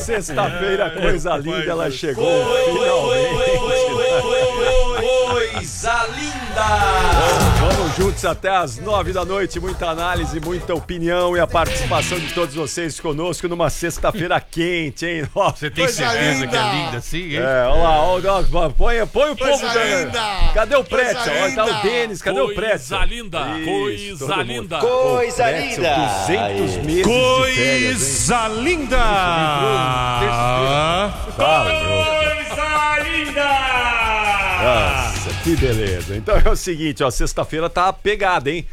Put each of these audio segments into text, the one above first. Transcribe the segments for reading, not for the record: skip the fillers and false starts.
sexta-feira, coisa linda, ela chegou finalmente. Coisa linda! Vamos juntos até as 9 da noite, muita análise, muita opinião e a participação de todos vocês conosco numa sexta-feira quente, hein? Você tem certeza que é linda assim, hein? Olha lá, põe o povo. Cadê o Pretzel? Olha, tá o Denis, cadê o Pretzel? Coisa linda, coisa linda. Coisa linda. 200 meses Coisa linda! Coisa linda! Nossa, que beleza. Então é o seguinte, ó, sexta-feira tá pegada, hein?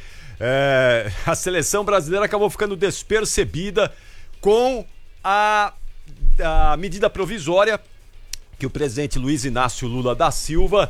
A seleção brasileira acabou ficando despercebida com a medida provisória que o presidente Luiz Inácio Lula da Silva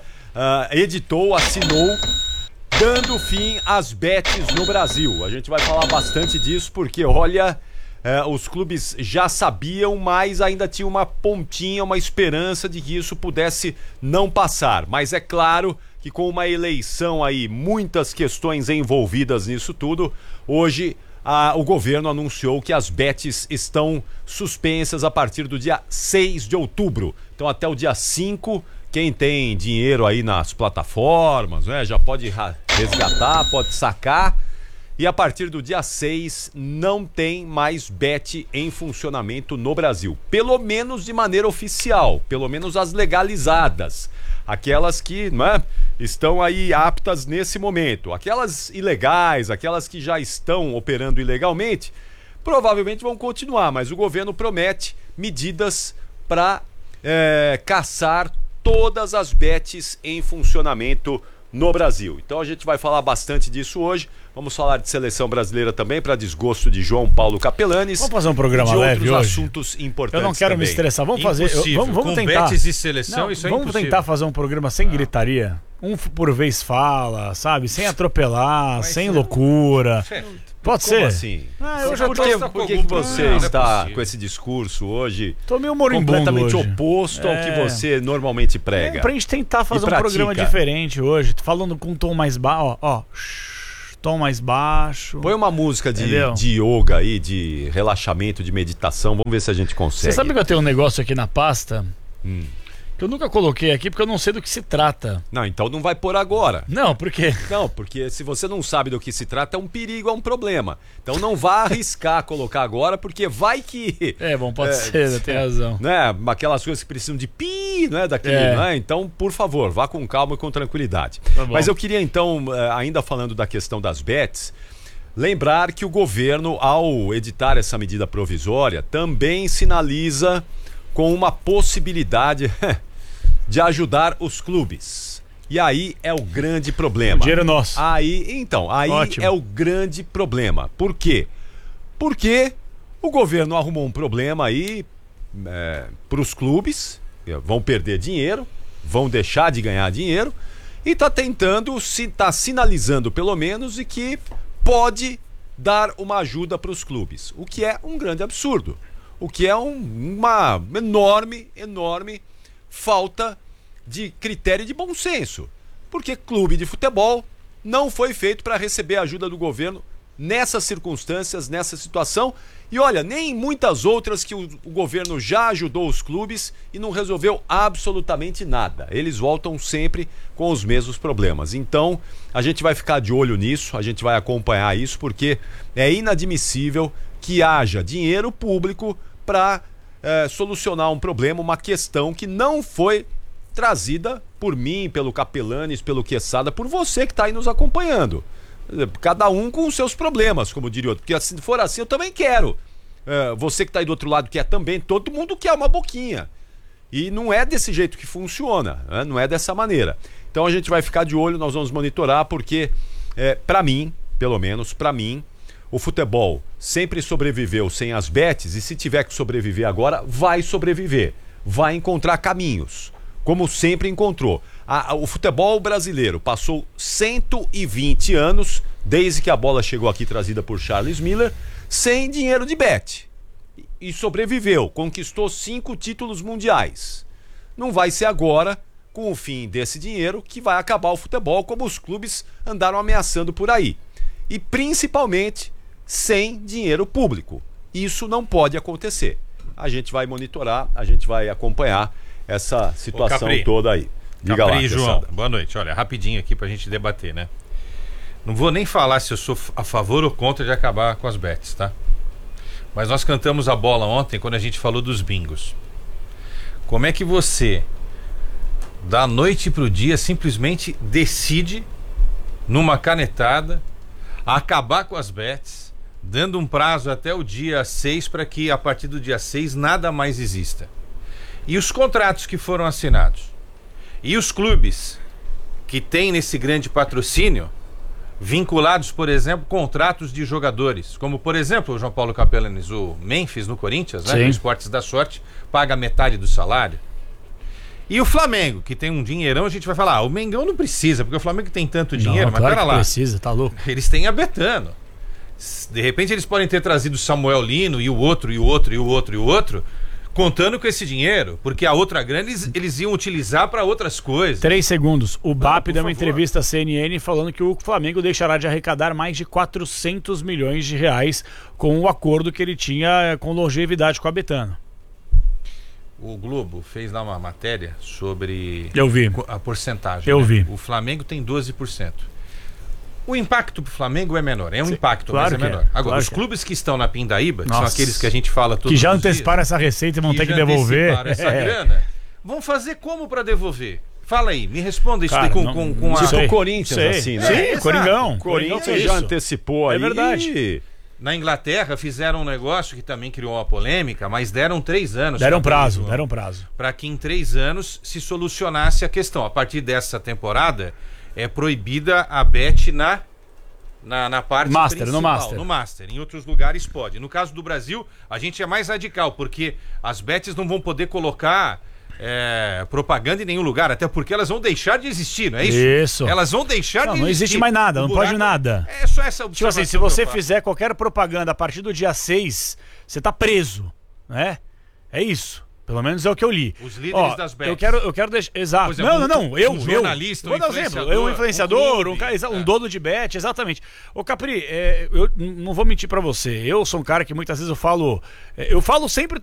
assinou, dando fim às bets no Brasil. A gente vai falar bastante disso porque, olha, os clubes já sabiam, mas ainda tinha uma pontinha, uma esperança de que isso pudesse não passar. Mas é claro que com uma eleição aí, muitas questões envolvidas nisso tudo, hoje o governo anunciou que as bets estão suspensas a partir do dia 6 de outubro. Então até o dia 5, quem tem dinheiro aí nas plataformas, né, já pode resgatar, pode sacar. E a partir do dia 6 não tem mais bet em funcionamento no Brasil. Pelo menos de maneira oficial, pelo menos as legalizadas. Aquelas que, né, estão aí aptas nesse momento. Aquelas ilegais, aquelas que já estão operando ilegalmente, provavelmente vão continuar, mas o governo promete medidas para caçar todas as bets em funcionamento no Brasil. Então a gente vai falar bastante disso hoje. Vamos falar de seleção brasileira também, para desgosto de João Paulo Capelanes. Vamos fazer um programa leve hoje. Assuntos importantes. Eu não quero também me estressar. Vamos fazer. Vamos tentar. Betis e seleção, não, isso é vamos impossível. tentar fazer um programa sem gritaria. Um por vez fala, sabe? Sem atropelar, sem loucura. Pode Como ser? assim? Eu já Por que você está com esse discurso hoje? Tô meio moribundo completamente hoje. oposto ao que você normalmente prega. Pra gente tentar fazer um programa diferente hoje, falando com um tom mais baixo, tom mais baixo. Põe uma música de yoga aí, de relaxamento, de meditação. Vamos ver se a gente consegue. Você sabe que eu tenho um negócio aqui na pasta que eu nunca coloquei aqui porque eu não sei do que se trata. Não, então não vai pôr agora. Não, por quê? Não, porque se você não sabe do que se trata, é um perigo, é um problema. Então não vá arriscar colocar agora, porque vai que... Pode ser, tem razão. Né, aquelas coisas que precisam de pi, não é? Daquele, né? Então, por favor, vá com calma e com tranquilidade. Tá bom. Mas eu queria então, ainda falando da questão das bets, lembrar que o governo, ao editar essa medida provisória, também sinaliza com uma possibilidade de ajudar os clubes. E aí é o grande problema. O dinheiro é nosso. Aí Ótimo. é o grande problema. Por quê? Porque o governo arrumou um problema aí para os clubes, vão perder dinheiro, vão deixar de ganhar dinheiro, e está tentando, está sinalizando pelo menos, de que pode dar uma ajuda para os clubes. O que é um grande absurdo. O que é uma enorme falta de critério de bom senso. Porque clube de futebol não foi feito para receber a ajuda do governo nessas circunstâncias, nessa situação. E olha, nem em muitas outras que o governo já ajudou os clubes e não resolveu absolutamente nada. Eles voltam sempre com os mesmos problemas. Então, a gente vai ficar de olho nisso, a gente vai acompanhar isso, porque é inadmissível que haja dinheiro público para solucionar um problema, uma questão que não foi trazida por mim, pelo Capelanes, pelo Quesada, por você que está aí nos acompanhando. Cada um com os seus problemas, como diria outro. Porque se for assim, eu também quero. Você que está aí do outro lado quer também. Todo mundo quer uma boquinha. E não é desse jeito que funciona, né? Não é dessa maneira. Então a gente vai ficar de olho, nós vamos monitorar, porque para mim, pelo menos para mim, o futebol sempre sobreviveu sem as bets, e se tiver que sobreviver agora, vai sobreviver. Vai encontrar caminhos, como sempre encontrou. O futebol brasileiro passou 120 anos, desde que a bola chegou aqui trazida por Charles Miller, sem dinheiro de bet. E sobreviveu, conquistou 5 títulos mundiais. Não vai ser agora, com o fim desse dinheiro, que vai acabar o futebol, como os clubes andaram ameaçando por aí. E principalmente sem dinheiro público. Isso não pode acontecer. a gente vai monitorar, a gente vai acompanhar essa situação Capri. toda aí. Diga Capri, lá, João, Quesada. boa noite. Olha, rapidinho aqui pra gente debater, né? Não vou nem falar se eu sou a favor ou contra de acabar com as bets, tá? Mas nós cantamos a bola ontem quando a gente falou dos bingos. Como é que você, da noite pro dia, simplesmente decide, numa canetada, acabar com as bets, dando um prazo até o dia 6 para que a partir do dia 6 nada mais exista? E os contratos que foram assinados? E os clubes que têm nesse grande patrocínio vinculados, por exemplo, contratos de jogadores, como por exemplo o João Paulo Capelanes, o Memphis no Corinthians, né? Sim. O Esportes da Sorte paga metade do salário. E o Flamengo, que tem um dinheirão, a gente vai falar, o Mengão não precisa, porque o Flamengo tem tanto dinheiro, Não, mas claro pera que lá. precisa, tá louco. Eles têm a Betano. De repente eles podem ter trazido o Samuel Lino e o outro, e o outro, e o outro, e o outro, contando com esse dinheiro, porque a outra grana eles iam utilizar para outras coisas. 3 segundos. O BAP por deu uma favor. entrevista à CNN falando que o Flamengo deixará de arrecadar mais de 400 milhões de reais com o acordo que ele tinha com longevidade com a Betano. O Globo fez lá uma matéria sobre Eu vi. a porcentagem. Eu vi. O Flamengo tem 12%. O impacto pro Flamengo é menor. É um Sim, impacto, claro mas é que é, menor. Agora, claro os que é. clubes que estão na Pindaíba, que são Nossa. aqueles que a gente fala todos Que já os dias, anteciparam essa receita e vão ter que já devolver. anteciparam essa grana, vão fazer como para devolver? Fala aí, me responda isso Cara, daí não- com não a... sei. Tipo o Corinthians, Sei. assim, né? Sim, exato. Coringão. O Corinthians fez já isso. antecipou É aí. verdade. Na Inglaterra fizeram um negócio que também criou uma polêmica, mas deram 3 anos. Deram pra prazo, João, deram prazo. para que em 3 anos se solucionasse a questão. A partir dessa temporada é proibida a bet na parte Master, principal, no Master. no Master. Em outros lugares pode. No caso do Brasil, a gente é mais radical, porque as bets não vão poder colocar propaganda em nenhum lugar, até porque elas vão deixar de existir, não é isso? Isso. Elas vão deixar Não, de não existir. existe mais nada, O não pode buraco- nada. É só essa Tipo assim, se observação você que eu faço. fizer qualquer propaganda a partir do dia 6, você tá preso, né? É isso. Pelo menos é o que eu li. Os líderes Ó, das bets. eu quero deixar. Exato. Por exemplo, Não. um jornalista, Vou dar um exemplo. Eu, um influenciador, um clube. um dono de bet, exatamente. Ô, Capri, eu não vou mentir pra você. Eu sou um cara que muitas vezes eu falo sempre